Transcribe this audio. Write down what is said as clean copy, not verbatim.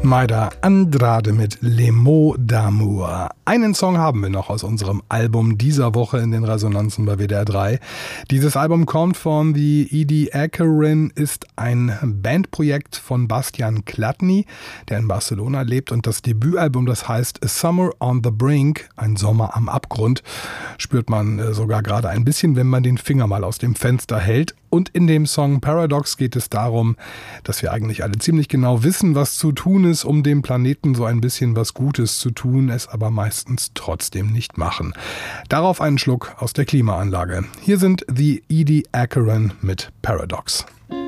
Maida Andrade mit Les mots d'amour. Einen Song haben wir noch aus unserem Album dieser Woche in den Resonanzen bei WDR 3. Dieses Album kommt von The Edie Akerin, ist ein Bandprojekt von Bastian Klatny, der in Barcelona lebt, und das Debütalbum, das heißt A Summer on the Brink, ein Sommer am Abgrund, spürt man sogar gerade ein bisschen, wenn man den Finger mal aus dem Fenster hält. Und in dem Song Paradox geht es darum, dass wir eigentlich alle ziemlich genau wissen, was zu tun ist, um dem Planeten so ein bisschen was Gutes zu tun, es aber meistens trotzdem nicht machen. Darauf einen Schluck aus der Klimaanlage. Hier sind The Edie Akerin mit Paradox.